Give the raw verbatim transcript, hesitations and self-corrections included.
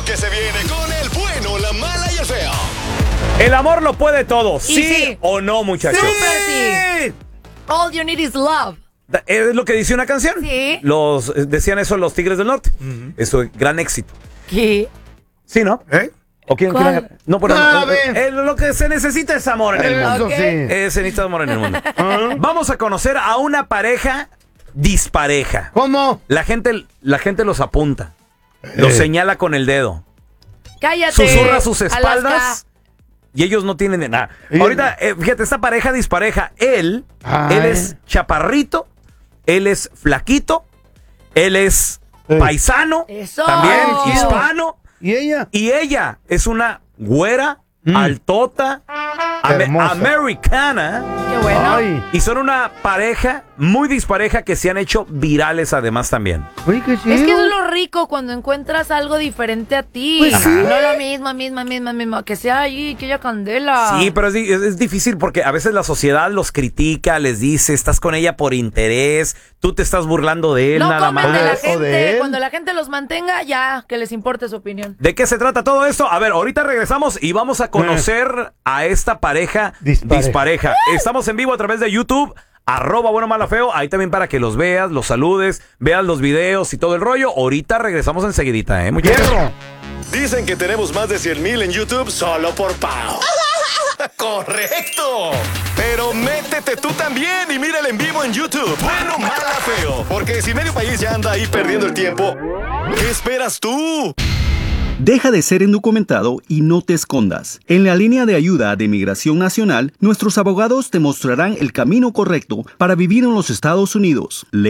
lo que se viene con el bueno, la mala y el feo. El amor lo puede todo, ¿sí, sí. o no, muchachos? Súper sí. All you need is love. Es lo que dice una canción. Sí. Los, decían eso los Tigres del Norte. Uh-huh. Eso es gran éxito. ¿Qué? Sí, ¿no? ¿Eh? ¿O quién? ¿Cuál? quién no, pero Ah, no, eh, eh, lo que se necesita es amor en el mundo. Eso Ok. sí. Eh, se necesita amor en el mundo. Uh-huh. Vamos a conocer a una pareja dispareja. ¿Cómo? La gente, la gente los apunta. Los Eh. señala con el dedo. Cállate. Susurra a sus espaldas. Alaska. Y ellos no tienen de nada. Y- Ahorita, eh, fíjate, esta pareja dispareja. Él, Ay. él es chaparrito, él es flaquito, él es Eh. paisano, Eso. también Ay, hispano. ¿Y ella? Y ella es una güera, Mm. altota, ame- Hermosa. americana. Qué bueno. Ay. Y son una pareja muy dispareja que se han hecho virales además también. Oye, qué chido. Es que es lo rico cuando encuentras algo diferente a ti. Pues sí. No lo mismo, misma, misma, misma. Que sea ahí, que haya candela. Sí, pero es, di- es- es difícil porque a veces la sociedad los critica, les dice, estás con ella por interés, tú te estás burlando de él No nada comen más. de la O de gente. él. Cuando la gente los mantenga, ya, que les importe su opinión. ¿De qué se trata todo esto? A ver, ahorita regresamos y vamos a conocer a esta pareja Dispareja. dispareja. Estamos en vivo a través de YouTube, arroba bueno mala feo, ahí también para que los veas, los saludes, veas los videos y todo el rollo. Ahorita regresamos enseguidita, ¿eh? Muchachos. Hierro. Dicen que tenemos más de cien mil en YouTube solo por Pau. ¡Correcto! Pero métete tú también y mírala en vivo en YouTube. Bueno, mala, feo. Porque si medio país ya anda ahí perdiendo el tiempo, ¿qué esperas tú? Deja de ser indocumentado y no te escondas. En la línea de ayuda de Migración Nacional, nuestros abogados te mostrarán el camino correcto para vivir en los Estados Unidos.